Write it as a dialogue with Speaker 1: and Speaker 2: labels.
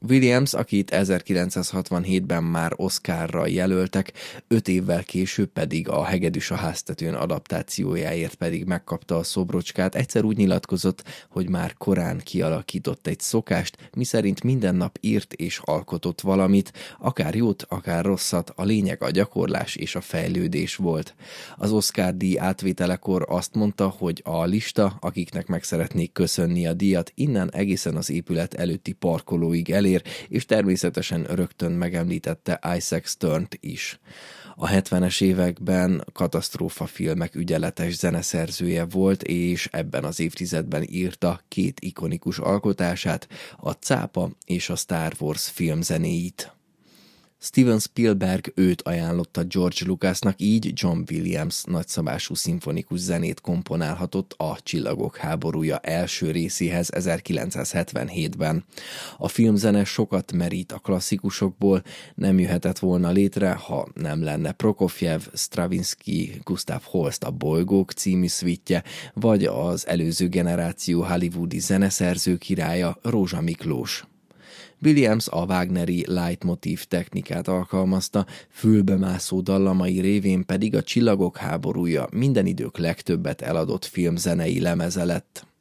Speaker 1: Williams, akit 1967-ben már Oscarra jelöltek, 5 évvel később pedig a Hegedűs a háztetőn adaptációjáért pedig megkapta a szobrocskát, egyszer úgy nyilatkozott, hogy már korán kialakított egy szokást, miszerint minden nap írt és alkotott valamit, akár jót, akár rosszat, a lényeg a gyakorlás és a fejlődés volt. Az Oscar-díj átvételekor azt mondta, hogy a lista, akiknek meg szeretnék köszönni a díjat, innen egészen az épület előtti parkolóig elér, és természetesen rögtön megemlítette Isaac Sternt is. A 70-es években katasztrófafilmek ügyeletes zeneszerzője volt, és ebben az évtizedben írta 2 ikonikus alkotását, a Cápa és a Star Wars filmzenéit. Steven Spielberg őt ajánlotta George Lucasnak, így John Williams nagyszabású szimfonikus zenét komponálhatott a Csillagok háborúja első részéhez 1977-ben. A filmzene sokat merít a klasszikusokból, nem jöhetett volna létre, ha nem lenne Prokofjev, Stravinsky, Gustav Holst a Bolygók című szvittje, vagy az előző generáció hollywoodi zeneszerző királya Rózsa Miklós. Williams a Wagneri leitmotív technikát alkalmazta, fülbemászó dallamai révén pedig a Csillagok háborúja minden idők legtöbbet eladott filmzenei lemeze lett.